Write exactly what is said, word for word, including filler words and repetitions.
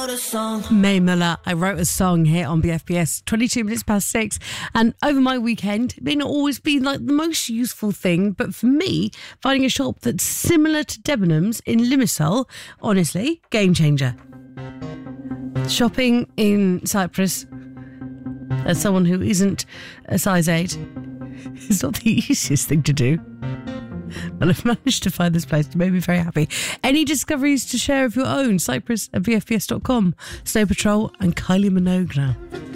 May Muller, I wrote a song here on B F B S, twenty-two minutes past six, and over my weekend, it may not always be like the most useful thing, but for me, finding a shop that's similar to Debenhams in Limassol, honestly, game changer. Shopping in Cyprus, as someone who isn't a size eight, is not the easiest thing to do. But I've managed to find this place. It made me very happy. Any discoveries to share of your own? Cyprus at b f b s dot com. Snow Patrol and Kylie Minogue now.